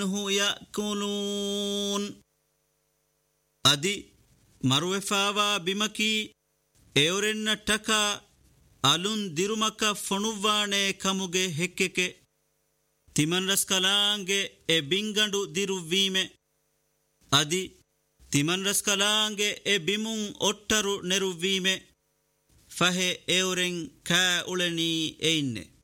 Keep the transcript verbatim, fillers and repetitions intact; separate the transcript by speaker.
Speaker 1: يأكلون أدي مروفاوا بمكي එවරෙන්න ටකා අලුන් දිරුමක ෆොනුවානේ කමුගේ හෙක්කෙකෙ තිමන් රස් කලාංගේ එ බිංගඩු දිරුවීමේ අදි තිමන් රස් කලාංගේ එ බිමුන් ඔට්ටරු නෙරුවීමේ ෆහේ එවරෙන් කෑ උලනී එයින්නේ